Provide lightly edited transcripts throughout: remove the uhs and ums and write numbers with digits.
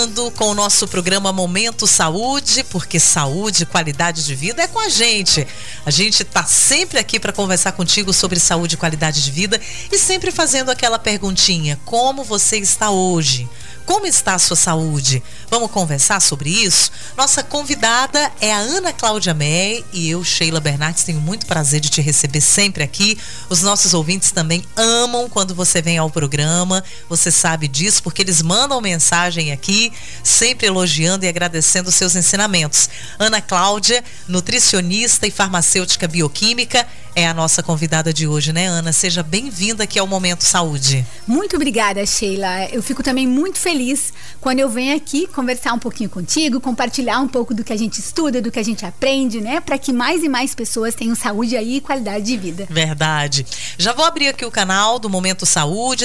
Com o nosso programa Momento Saúde, porque saúde, qualidade de vida é com a gente. A gente tá sempre aqui para conversar contigo sobre saúde e qualidade de vida e sempre fazendo aquela perguntinha: como você está hoje? Como está a sua saúde? Vamos conversar sobre isso? Nossa convidada é a Ana Cláudia May e eu, Sheila Bernardes, tenho muito prazer de te receber sempre aqui. Os nossos ouvintes também amam quando você vem ao programa, você sabe disso, porque eles mandam mensagem aqui, sempre elogiando e agradecendo os seus ensinamentos. Ana Cláudia, nutricionista e farmacêutica bioquímica, é a nossa convidada de hoje, né, Ana? Seja bem-vinda aqui ao Momento Saúde. Muito obrigada, Sheila. Eu fico também muito feliz quando eu venho aqui conversar um pouquinho contigo, compartilhar um pouco do que a gente estuda, do que a gente aprende, né? Para que mais e mais pessoas tenham saúde aí e qualidade de vida. Verdade. Já vou abrir aqui o canal do Momento Saúde,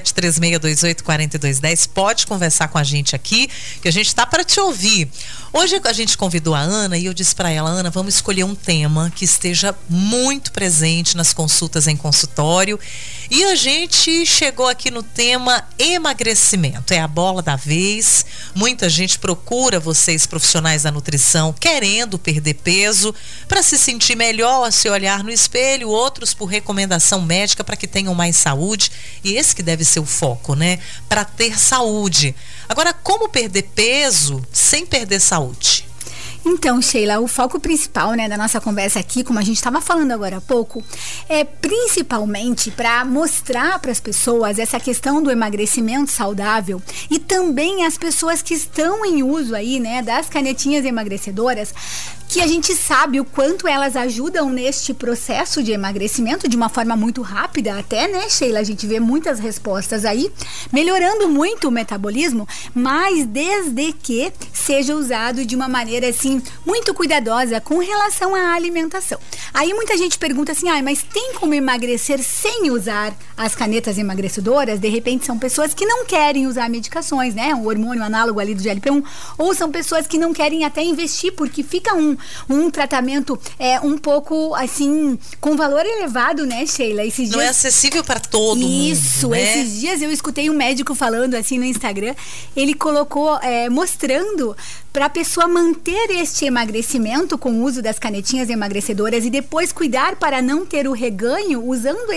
7736284210. Pode conversar com a gente aqui, que a gente tá para te ouvir. Hoje a gente convidou a Ana e eu disse para ela: Ana, vamos escolher um tema que esteja muito presente nas consultas em consultório. E a gente chegou aqui no tema emagrecimento. É a bola da vez. Muita gente procura vocês, profissionais da nutrição, querendo perder peso para se sentir melhor, a se olhar no espelho, outros por recomendação médica para que tenham mais saúde. E esse que deve ser o foco, né? Para ter saúde. Agora, como perder peso sem perder saúde? Então, Sheila, o foco principal, né, da nossa conversa aqui, como a gente estava falando agora há pouco, é principalmente para mostrar para as pessoas essa questão do emagrecimento saudável e também as pessoas que estão em uso aí, né, das canetinhas emagrecedoras, que a gente sabe o quanto elas ajudam neste processo de emagrecimento de uma forma muito rápida até, né, Sheila? A gente vê muitas respostas aí, melhorando muito o metabolismo, mas desde que seja usado de uma maneira, assim, muito cuidadosa com relação à alimentação. Aí muita gente pergunta assim: mas tem como emagrecer sem usar as canetas emagrecedoras? De repente são pessoas que não querem usar medicações, né? Um hormônio análogo ali do GLP-1, ou são pessoas que não querem até investir, porque fica um tratamento um pouco, assim, com valor elevado, né, Sheila? Esses dias... Não é acessível para todo mundo, Isso, né? Esses dias eu escutei um médico falando assim no Instagram, ele colocou, mostrando para a pessoa manter este emagrecimento com o uso das canetinhas emagrecedoras e depois cuidar para não ter o reganho usando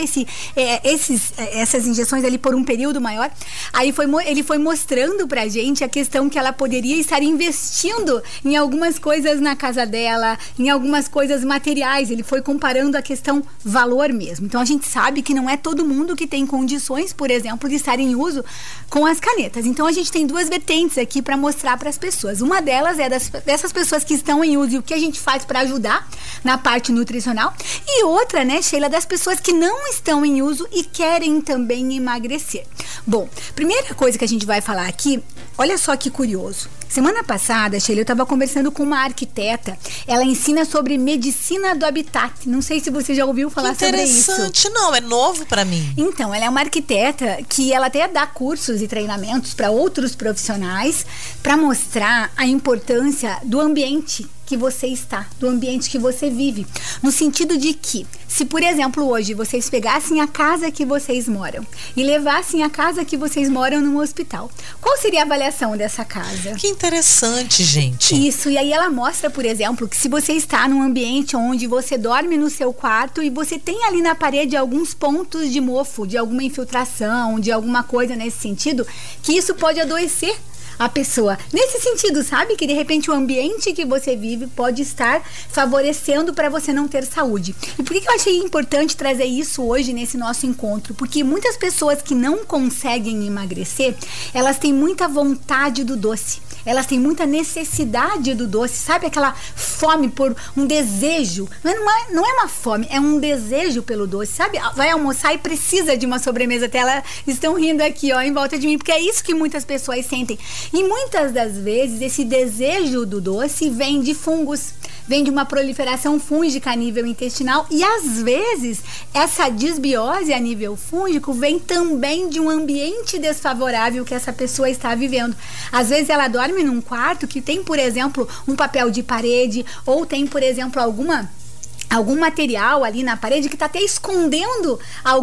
essas injeções ali por um período maior. Aí ele foi mostrando pra gente a questão que ela poderia estar investindo em algumas coisas na casa dela, em algumas coisas materiais. Ele foi comparando a questão valor mesmo. Então a gente sabe que não é todo mundo que tem condições, por exemplo, de estar em uso com as canetas. Então a gente tem duas vertentes aqui para mostrar para as pessoas. Uma delas é dessas pessoas que estão em uso e o que a gente faz para ajudar na parte nutricional. E outra, né, Sheila, das pessoas que não estão em uso e querem também emagrecer. Bom, primeira coisa que a gente vai falar aqui, olha só que curioso. Semana passada, Sheila, eu estava conversando com uma arquiteta. Ela ensina sobre medicina do habitat. Não sei se você já ouviu falar sobre isso. Interessante, não, é novo para mim. Então, ela é uma arquiteta que ela até dá cursos e treinamentos para outros profissionais para mostrar a importância do ambiente que você está, do ambiente que você vive. No sentido de que, se por exemplo hoje vocês pegassem a casa que vocês moram e levassem a casa que vocês moram num hospital, qual seria a avaliação dessa casa? Que interessante, gente. Isso, e aí ela mostra, por exemplo, que se você está num ambiente onde você dorme no seu quarto e você tem ali na parede alguns pontos de mofo, de alguma infiltração, de alguma coisa nesse sentido, que isso pode adoecer a pessoa. Nesse sentido, sabe? Que de repente o ambiente que você vive pode estar favorecendo para você não ter saúde. E por que eu achei importante trazer isso hoje nesse nosso encontro? Porque muitas pessoas que não conseguem emagrecer, elas têm muita vontade do doce. Elas têm muita necessidade do doce, sabe? Aquela fome por um desejo. Não é uma fome, é um desejo pelo doce, sabe? Vai almoçar e precisa de uma sobremesa. Até elas estão rindo aqui, ó, em volta de mim, porque é isso que muitas pessoas sentem. E muitas das vezes esse desejo do doce vem de fungos, vem de uma proliferação fúngica a nível intestinal e às vezes essa disbiose a nível fúngico vem também de um ambiente desfavorável que essa pessoa está vivendo. Às vezes ela dorme num quarto que tem, por exemplo, um papel de parede ou tem, por exemplo, alguma algum material ali na parede que está até escondendo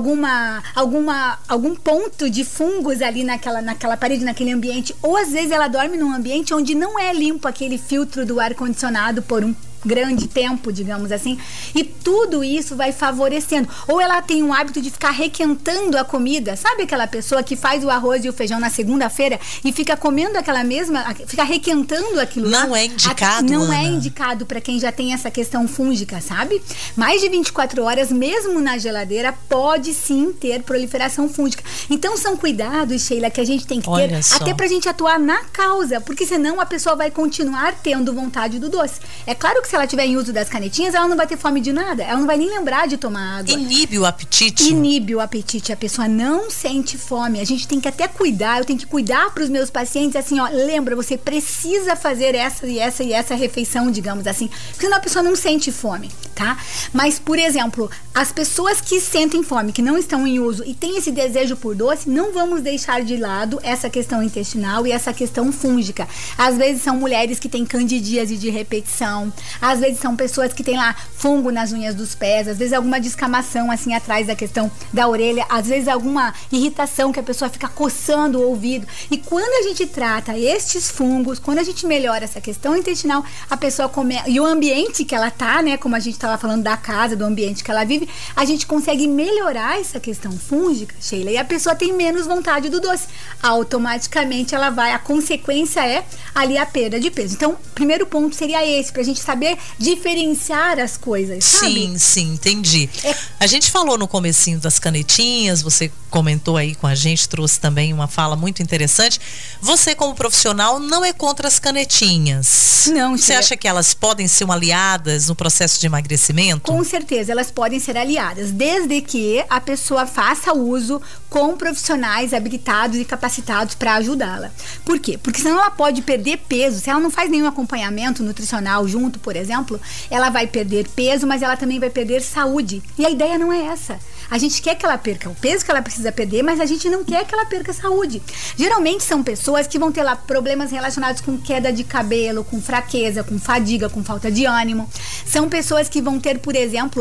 algum ponto de fungos ali naquela parede, naquele ambiente. Ou às vezes ela dorme num ambiente onde não é limpo aquele filtro do ar-condicionado por um grande tempo, digamos assim, e tudo isso vai favorecendo. Ou ela tem um hábito de ficar requentando a comida, sabe aquela pessoa que faz o arroz e o feijão na segunda-feira e fica comendo fica requentando aquilo lá? Não é indicado, Não Ana. é indicado para quem já tem essa questão fúngica, sabe? Mais de 24 horas, mesmo na geladeira, pode sim ter proliferação fúngica. Então são cuidados, Sheila, que a gente tem que ter, até pra gente atuar na causa, porque senão a pessoa vai continuar tendo vontade do doce. É claro que se ela tiver em uso das canetinhas, ela não vai ter fome de nada, ela não vai nem lembrar de tomar água. Inibe o apetite? Inibe o apetite, a pessoa não sente fome. A gente tem que até cuidar, eu tenho que cuidar para os meus pacientes, assim, ó, lembra, você precisa fazer essa e essa e essa refeição, digamos assim, porque senão a pessoa não sente fome, tá? Mas, por exemplo, as pessoas que sentem fome, que não estão em uso e têm esse desejo por doce, não vamos deixar de lado essa questão intestinal e essa questão fúngica. Às vezes são mulheres que têm candidíase de repetição, às vezes são pessoas que têm lá fungo nas unhas dos pés, às vezes alguma descamação assim atrás da questão da orelha, às vezes alguma irritação que a pessoa fica coçando o ouvido. E quando a gente trata estes fungos, quando a gente melhora essa questão intestinal, a pessoa e o ambiente que ela tá, né, como a gente estava falando da casa, do ambiente que ela vive, a gente consegue melhorar essa questão fúngica, Sheila, e a pessoa tem menos vontade do doce. Automaticamente ela vai, a consequência é ali a perda de peso. Então, primeiro ponto seria esse, pra gente saber diferenciar as coisas, sabe? Sim, entendi. A gente falou no comecinho das canetinhas, você comentou aí com a gente, trouxe também uma fala muito interessante. Você, como profissional, não é contra as canetinhas? Não, Você acha que elas podem ser aliadas no processo de emagrecimento? Com certeza, elas podem ser aliadas, desde que a pessoa faça uso com profissionais habilitados e capacitados para ajudá-la. Por quê? Porque senão ela pode perder peso. Se ela não faz nenhum acompanhamento nutricional junto, por exemplo, ela vai perder peso, mas ela também vai perder saúde. E a ideia não é essa. A gente quer que ela perca o peso que ela precisa perder, mas a gente não quer que ela perca a saúde. Geralmente são pessoas que vão ter lá problemas relacionados com queda de cabelo, com fraqueza, com fadiga, com falta de ânimo. São pessoas que vão ter, por exemplo,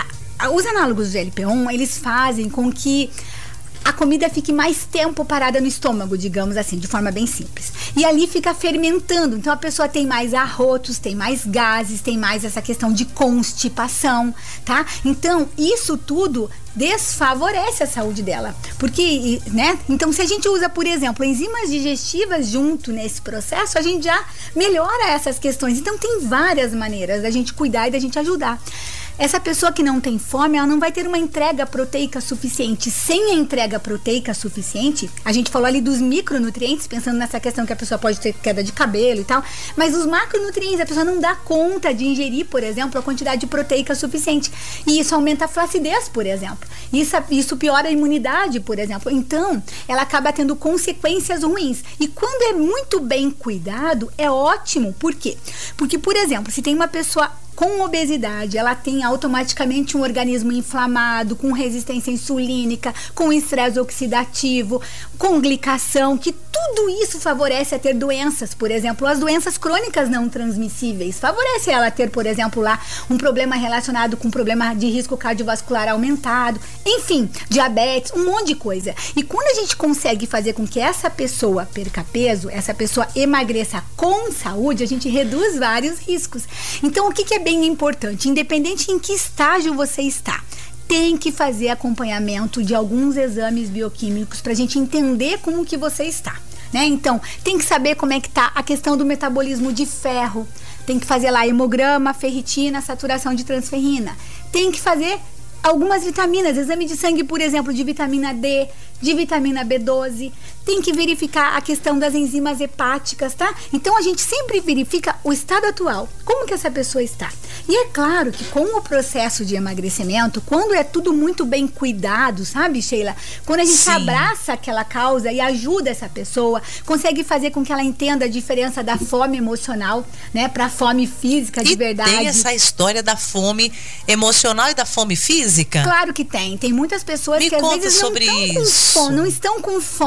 os análogos do GLP-1, eles fazem com que a comida fique mais tempo parada no estômago, digamos assim, de forma bem simples. E ali fica fermentando. Então a pessoa tem mais arrotos, tem mais gases, tem mais essa questão de constipação, tá? Então isso tudo desfavorece a saúde dela. Porque, né? Então se a gente usa, por exemplo, enzimas digestivas junto nesse processo, a gente já melhora essas questões. Então tem várias maneiras da gente cuidar e da gente ajudar. Essa pessoa que não tem fome, ela não vai ter uma entrega proteica suficiente. Sem a entrega proteica suficiente, a gente falou ali dos micronutrientes, pensando nessa questão que a pessoa pode ter queda de cabelo e tal, mas os macronutrientes, a pessoa não dá conta de ingerir, por exemplo, a quantidade de proteica suficiente. E isso aumenta a flacidez, por exemplo. Isso piora a imunidade, por exemplo. Então, ela acaba tendo consequências ruins. E quando é muito bem cuidado, é ótimo. Por quê? Porque, por exemplo, se tem uma pessoa com obesidade, ela tem automaticamente um organismo inflamado, com resistência insulínica, com estresse oxidativo, com glicação, que tudo isso favorece a ter doenças, por exemplo, as doenças crônicas não transmissíveis, favorece ela a ter, por exemplo, lá um problema relacionado com problema de risco cardiovascular aumentado, enfim, diabetes, um monte de coisa. E quando a gente consegue fazer com que essa pessoa perca peso, essa pessoa emagreça com saúde, a gente reduz vários riscos. Então, o que é bem importante, independente em que estágio você está, tem que fazer acompanhamento de alguns exames bioquímicos para a gente entender como que você está, né? Então, tem que saber como é que tá a questão do metabolismo de ferro, tem que fazer lá hemograma, ferritina, saturação de transferrina, tem que fazer algumas vitaminas, exame de sangue, por exemplo, de vitamina D, de vitamina B12, tem que verificar a questão das enzimas hepáticas, tá? Então a gente sempre verifica o estado atual, como que essa pessoa está. E é claro que com o processo de emagrecimento, quando é tudo muito bem cuidado, sabe, Sheila? Quando a gente abraça aquela causa e ajuda essa pessoa, consegue fazer com que ela entenda a diferença da fome emocional, né, pra fome física de verdade. Tem essa história da fome emocional e da fome física? Claro que tem. Tem muitas pessoas que às vezes não estão com fome. É uma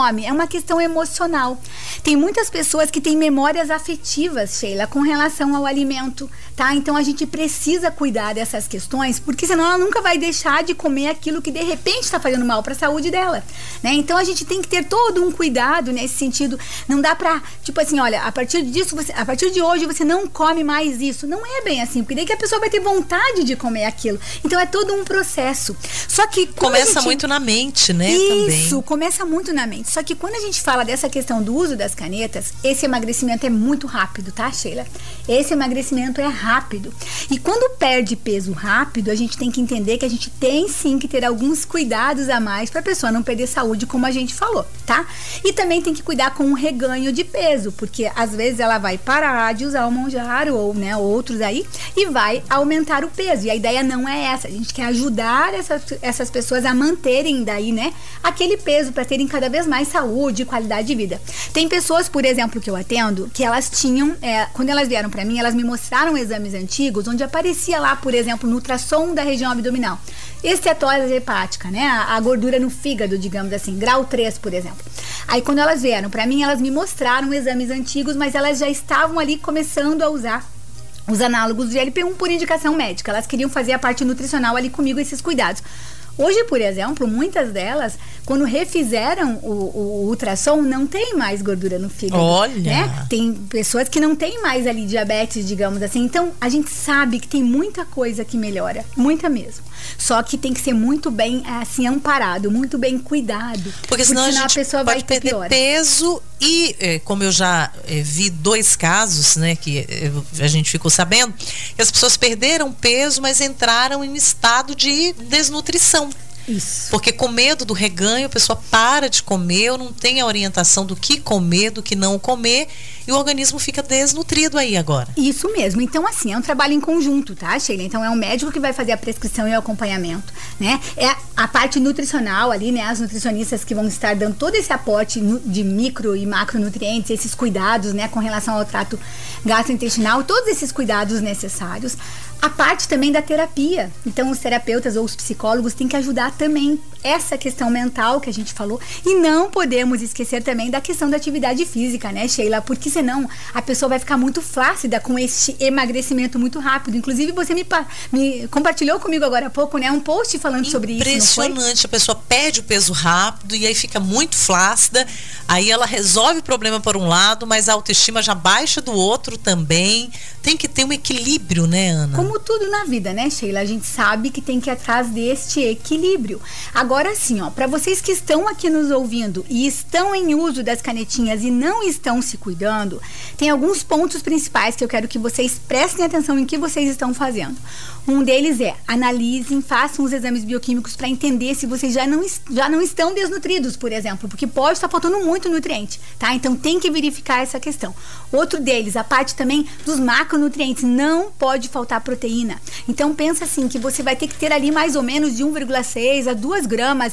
questão emocional. Tem muitas pessoas que têm memórias afetivas, Sheila, com relação ao alimento, tá? Então a gente precisa cuidar dessas questões, porque senão ela nunca vai deixar de comer aquilo que de repente está fazendo mal para a saúde dela, né? Então a gente tem que ter todo um cuidado nesse sentido. Não dá pra, tipo assim, olha, a partir disso, a partir de hoje você não come mais isso. Não é bem assim, porque daí que a pessoa vai ter vontade de comer aquilo. Então é todo um processo. Só que começa muito na mente, né? Isso, também. Começa muito na mente. Só que quando a gente fala dessa questão do uso das canetas, esse emagrecimento é muito rápido, tá, Sheila? Esse emagrecimento é rápido. E quando perde peso rápido, a gente tem que entender que a gente tem sim que ter alguns cuidados a mais para a pessoa não perder saúde, como a gente falou, tá? E também tem que cuidar com o reganho de peso, porque às vezes ela vai parar de usar o Mounjaro ou, né, outros aí e vai aumentar o peso. E a ideia não é essa. A gente quer ajudar essas pessoas a manterem daí, né, aquele peso para terem cada vez mais saúde e qualidade de vida. Tem pessoas, por exemplo, que eu atendo, que elas tinham, quando elas vieram para mim, elas me mostraram exames antigos onde aparecia lá, por exemplo, no ultrassom da região abdominal, esteatose hepática, né, a gordura no fígado, digamos assim, grau 3, por exemplo. Aí quando elas vieram para mim, elas me mostraram exames antigos, mas elas já estavam ali começando a usar os análogos de GLP-1 por indicação médica. Elas queriam fazer a parte nutricional ali comigo, esses cuidados. Hoje, por exemplo, muitas delas, quando refizeram o ultrassom, não tem mais gordura no fígado. Olha! Né? Tem pessoas que não tem mais ali diabetes, digamos assim. Então, a gente sabe que tem muita coisa que melhora, muita mesmo. Só que tem que ser muito bem, assim, amparado, muito bem cuidado. Porque senão a pessoa vai perder peso e, como eu já vi 2 casos, né, que a gente ficou sabendo, que as pessoas perderam peso, mas entraram em estado de desnutrição. Isso. Porque com medo do reganho, a pessoa para de comer, ou não tem a orientação do que comer, do que não comer, e o organismo fica desnutrido aí agora. Isso mesmo. Então, assim, é um trabalho em conjunto, tá, Sheila? Então, é um médico que vai fazer a prescrição e o acompanhamento, né? É a parte nutricional ali, né? As nutricionistas que vão estar dando todo esse aporte de micro e macronutrientes, esses cuidados, né? Com relação ao trato gastrointestinal, todos esses cuidados necessários. A parte também da terapia. Então, os terapeutas ou os psicólogos têm que ajudar também essa questão mental que a gente falou. E não podemos esquecer também da questão da atividade física, né, Sheila? Porque senão a pessoa vai ficar muito flácida com esse emagrecimento muito rápido. Inclusive, você me compartilhou comigo agora há pouco, né, um post falando sobre isso, não foi? Impressionante. A pessoa perde o peso rápido e aí fica muito flácida. Aí ela resolve o problema por um lado, mas a autoestima já baixa do outro também. Tem que ter um equilíbrio, né, Ana? Como tudo na vida, né, Sheila? A gente sabe que tem que ir atrás deste equilíbrio. Agora sim, ó, para vocês que estão aqui nos ouvindo e estão em uso das canetinhas e não estão se cuidando, tem alguns pontos principais que eu quero que vocês prestem atenção em que vocês estão fazendo. Um deles é, analisem, façam os exames bioquímicos para entender se vocês já não estão desnutridos, por exemplo, porque pode estar faltando muito nutriente, tá? Então tem que verificar essa questão. Outro deles, a parte também dos macronutrientes, não pode faltar proteína. Então pensa assim, que você vai ter que ter ali mais ou menos de 1,6 a 2 gramas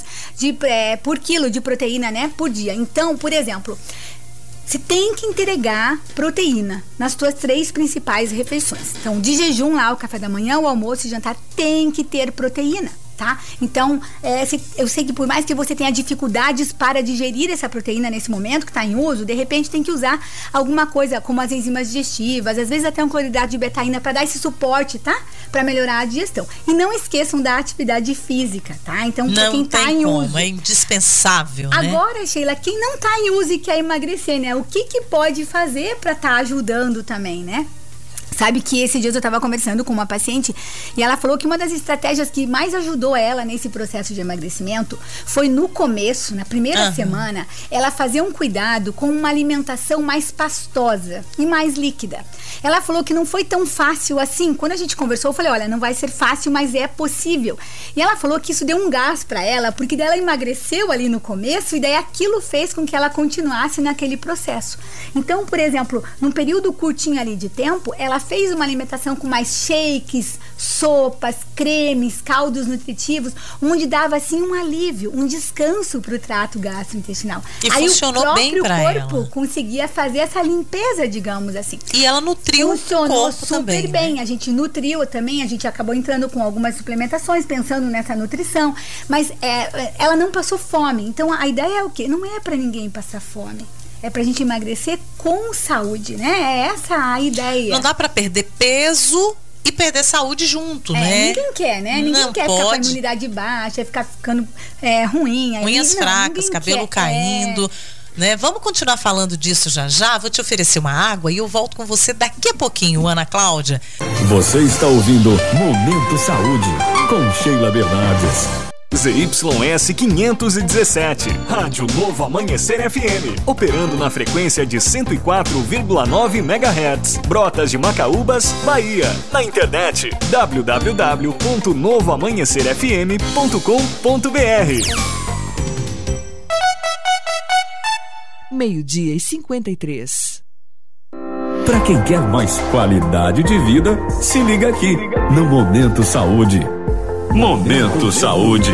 por quilo de proteína, né, por dia. Então, por exemplo, você tem que entregar proteína nas suas 3 principais refeições. Então, de jejum lá, o café da manhã, o almoço e jantar tem que ter proteína, tá? Então, eu sei que por mais que você tenha dificuldades para digerir essa proteína nesse momento que está em uso, de repente tem que usar alguma coisa como as enzimas digestivas, às vezes até um cloridrato de betaína para dar esse suporte, tá? Para melhorar a digestão. E não esqueçam da atividade física, tá? Então, para quem está em uso. É indispensável, né? Agora, Sheila, quem não está em uso e quer emagrecer, né? O que pode fazer para estar ajudando também, né? Sabe que esses dias eu estava conversando com uma paciente e ela falou que uma das estratégias que mais ajudou ela nesse processo de emagrecimento foi no começo, na primeira semana, ela fazer um cuidado com uma alimentação mais pastosa e mais líquida. Ela falou que não foi tão fácil assim. Quando a gente conversou, eu falei, olha, não vai ser fácil, mas é possível. E ela falou que isso deu um gás para ela, porque daí ela emagreceu ali no começo e daí aquilo fez com que ela continuasse naquele processo. Então, por exemplo, num período curtinho ali de tempo, ela fez uma alimentação com mais shakes, sopas, cremes, caldos nutritivos, onde dava assim um alívio, um descanso para o trato gastrointestinal. E aí funcionou bem para ela. O corpo conseguia fazer essa limpeza, digamos assim. E ela nutriu o corpo super também, bem. né? A gente nutriu também, a gente acabou entrando com algumas suplementações, pensando nessa nutrição, mas ela não passou fome. Então a ideia é o quê? Não é para ninguém passar fome. É pra gente emagrecer com saúde, né? É essa a ideia. Não dá pra perder peso e perder saúde junto, né? Ninguém quer, né? Ninguém quer ficar com a imunidade baixa, ficar ficando ruim. Unhas fracas, cabelo caindo. Né? Vamos continuar falando disso já. Vou te oferecer uma água e eu volto com você daqui a pouquinho, Ana Cláudia. Você está ouvindo Momento Saúde com Sheila Bernardes. ZYS 517, Rádio Novo Amanhecer FM, operando na frequência de 104,9 MHz, Brotas de Macaúbas, Bahia. Na internet, www.novoamanhecerfm.com.br. 12:53. Para quem quer mais qualidade de vida, se liga aqui no Momento Saúde. Momento Saúde.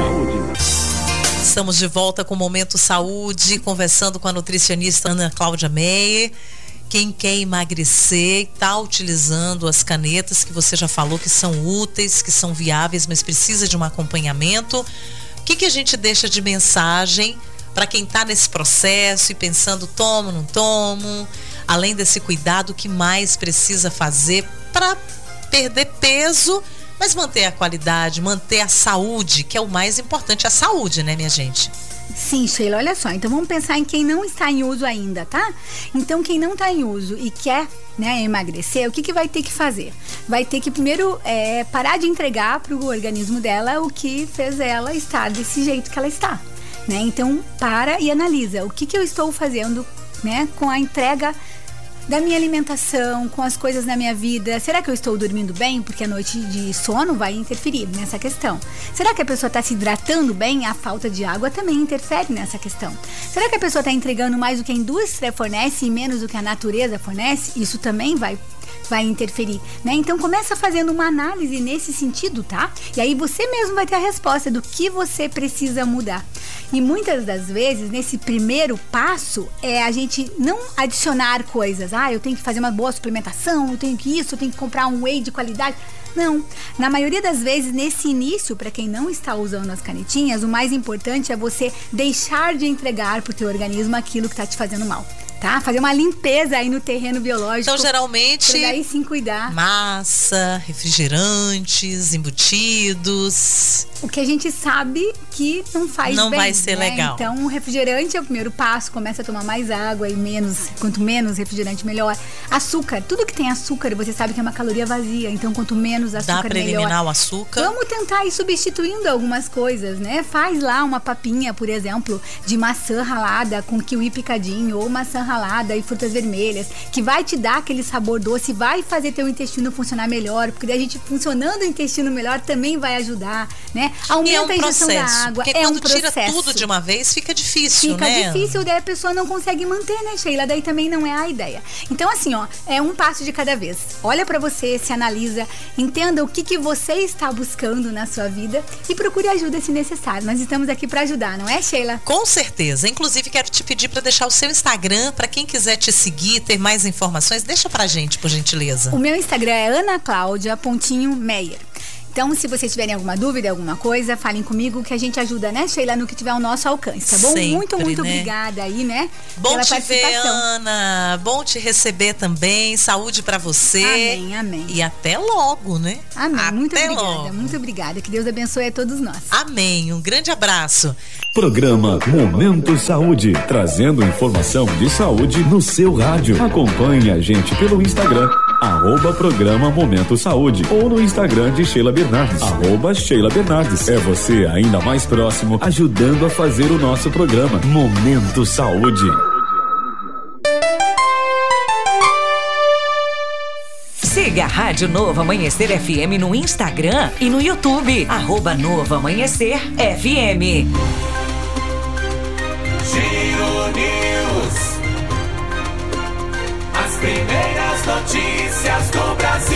Estamos de volta com o Momento Saúde, conversando com a nutricionista Ana Cláudia Meyer. Quem quer emagrecer e está utilizando as canetas que você já falou que são úteis, que são viáveis, mas precisa de um acompanhamento. O que a gente deixa de mensagem para quem está nesse processo e pensando, tomo, não tomo? Além desse cuidado, o que mais precisa fazer para perder peso, mas manter a qualidade, manter a saúde, que é o mais importante, a saúde, né, minha gente? Sim, Sheila, olha só, então vamos pensar em quem não está em uso ainda, tá? Então quem não está em uso e quer, né, emagrecer, o que vai ter que fazer? Vai ter que primeiro parar de entregar para o organismo dela o que fez ela estar desse jeito que ela está, né? Então para e analisa o que eu estou fazendo, né, com a entrega da minha alimentação, com as coisas da minha vida. Será que eu estou dormindo bem? Porque a noite de sono vai interferir nessa questão. Será que a pessoa está se hidratando bem? A falta de água também interfere nessa questão. Será que a pessoa está entregando mais do que a indústria fornece e menos do que a natureza fornece? Isso também vai interferir, né? Então começa fazendo uma análise nesse sentido, tá? E aí você mesmo vai ter a resposta do que você precisa mudar. E muitas das vezes, nesse primeiro passo, é a gente não adicionar coisas. Eu tenho que fazer uma boa suplementação, eu tenho que comprar um whey de qualidade. Não, na maioria das vezes, nesse início, para quem não está usando as canetinhas, o mais importante é você deixar de entregar para o teu organismo aquilo que está te fazendo mal. Tá? Fazer uma limpeza aí no terreno biológico. Então, geralmente, pra daí sim cuidar. Massa, refrigerantes, embutidos. O que a gente sabe que não faz bem. Não vai ser legal. Então, o refrigerante é o primeiro passo. Começa a tomar mais água e quanto menos refrigerante, melhor. Açúcar, tudo que tem açúcar, você sabe que é uma caloria vazia. Então, quanto menos açúcar, melhor. Dá pra eliminar o açúcar? Vamos tentar ir substituindo algumas coisas, né? Faz lá uma papinha, por exemplo, de maçã ralada com kiwi picadinho ou maçã ralada e frutas vermelhas, que vai te dar aquele sabor doce, vai fazer teu intestino funcionar melhor, porque daí a gente funcionando o intestino melhor também vai ajudar, né? Aumenta a ingestão da água. Porque quando tira tudo de uma vez, fica difícil, né? Fica difícil, daí a pessoa não consegue manter, né, Sheila? Daí também não é a ideia. Então, assim, é um passo de cada vez. Olha pra você, se analisa, entenda o que você está buscando na sua vida e procure ajuda se necessário. Nós estamos aqui pra ajudar, não é, Sheila? Com certeza. Inclusive, quero te pedir pra deixar o seu Instagram, pra quem quiser te seguir, ter mais informações, deixa pra gente, por gentileza. O meu Instagram é anaclaudia.meyer. Então, se vocês tiverem alguma dúvida, alguma coisa, falem comigo que a gente ajuda, né, Sheila, no que tiver ao nosso alcance, tá bom? Sempre, muito né? Obrigada aí, né? Bom te ver, Ana. Bom te receber também. Saúde pra você. Amém, amém. E até logo, né? Amém. Até muito obrigada, logo. muito obrigada. Que Deus abençoe a todos nós. Amém. Um grande abraço. Programa Momento Saúde, trazendo informação de saúde no seu rádio. Acompanhe a gente pelo Instagram, @programa Momento Saúde, ou no Instagram de Sheila Bernardes, @Sheila Bernardes. É você ainda mais próximo, ajudando a fazer o nosso programa Momento Saúde. Siga a Rádio Novo Amanhecer FM no Instagram e no YouTube, @Novo Amanhecer FM. Giro News. As primeiras notícias do Brasil.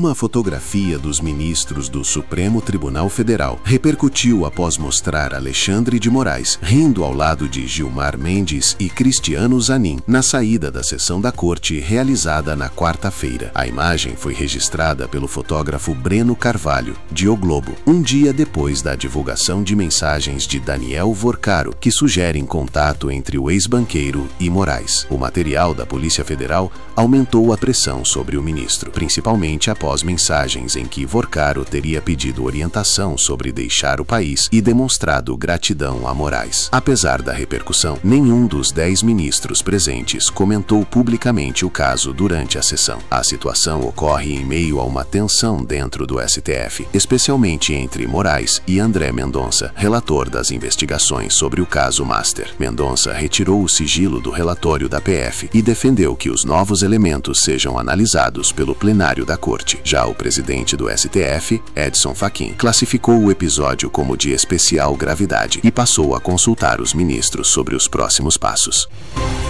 Uma fotografia dos ministros do Supremo Tribunal Federal repercutiu após mostrar Alexandre de Moraes rindo ao lado de Gilmar Mendes e Cristiano Zanin na saída da sessão da corte realizada na quarta-feira. A imagem foi registrada pelo fotógrafo Breno Carvalho, de O Globo, um dia depois da divulgação de mensagens de Daniel Vorcaro, que sugerem contato entre o ex-banqueiro e Moraes. O material da Polícia Federal aumentou a pressão sobre o ministro, principalmente após mensagens em que Vorcaro teria pedido orientação sobre deixar o país e demonstrado gratidão a Moraes. Apesar da repercussão, nenhum dos 10 ministros presentes comentou publicamente o caso durante a sessão. A situação ocorre em meio a uma tensão dentro do STF, especialmente entre Moraes e André Mendonça, relator das investigações sobre o caso Master. Mendonça retirou o sigilo do relatório da PF e defendeu que os novos elementos sejam analisados pelo plenário da corte. Já o presidente do STF, Edson Fachin, classificou o episódio como de especial gravidade e passou a consultar os ministros sobre os próximos passos.